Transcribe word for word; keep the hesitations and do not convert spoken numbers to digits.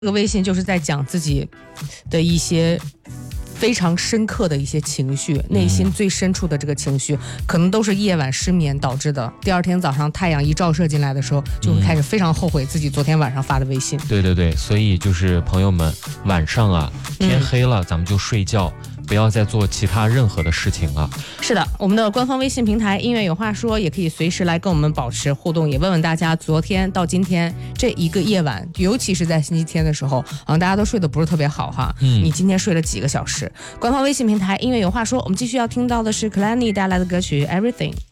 这个微信就是在讲自己的一些非常深刻的一些情绪，内心最深处的这个情绪，可能都是夜晚失眠导致的。第二天早上太阳一照射进来的时候，就会开始非常后悔自己昨天晚上发的微信。 对对对，所以就是朋友们，晚上啊，天黑了，咱们就睡觉。不要再做其他任何的事情了。 是的，我们的官方微信平台音乐有话说也可以随时来跟我们保持互动，也问问大家昨天到今天这一个夜晚，尤其是在星期天的时候，好像大家都睡得不是特别好哈。嗯，你今天睡了几个小时？官方微信平台音乐有话说，我们继续要听到的是 Kalani 带来的歌曲 Everything。